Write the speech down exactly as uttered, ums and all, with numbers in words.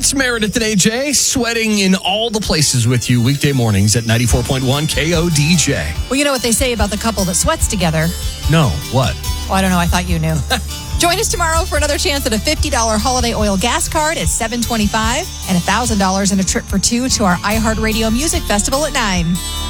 It's Meredith and A J, sweating in all the places with you weekday mornings at ninety-four point one K O D J. Well, you know what they say about the couple that sweats together. No, what? Oh, I don't know. I thought you knew. Join us tomorrow for another chance at a fifty dollars holiday oil gas card at seven twenty-five and one thousand dollars in a trip for two to our iHeartRadio Music Festival at nine.